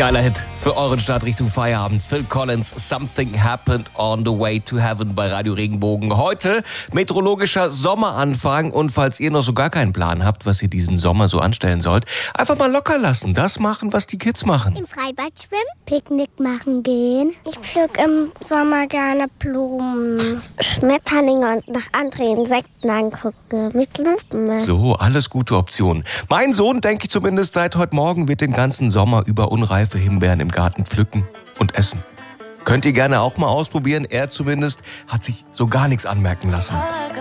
Geiler Hit für euren Start Richtung Feierabend. Phil Collins, Something Happened on the Way to Heaven bei Radio Regenbogen. Heute meteorologischer Sommeranfang und falls ihr noch so gar keinen Plan habt, was ihr diesen Sommer so anstellen sollt, einfach mal locker lassen. Das machen, was die Kids machen. Im Freibad schwimmen, Picknick machen gehen. Ich pflück im Sommer gerne Blumen, Schmetterlinge und nach anderen Insekten angucken mit Lupen. So, alles gute Optionen. Mein Sohn, denke ich zumindest seit heute Morgen, wird den ganzen Sommer über unreife Himbeeren im Garten pflücken und essen. Könnt ihr gerne auch mal ausprobieren. Er zumindest hat sich so gar nichts anmerken lassen.